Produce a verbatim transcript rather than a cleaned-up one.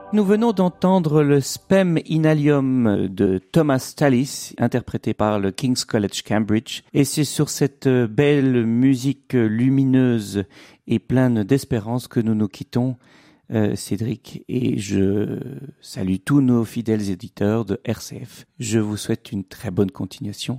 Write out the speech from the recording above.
Nous venons d'entendre le Spem Inalium de Thomas Tallis, interprété par le King's College Cambridge. Et c'est sur cette belle musique lumineuse et pleine d'espérance que nous nous quittons, euh, Cédric. Et je salue tous nos fidèles éditeurs de R C F. Je vous souhaite une très bonne continuation.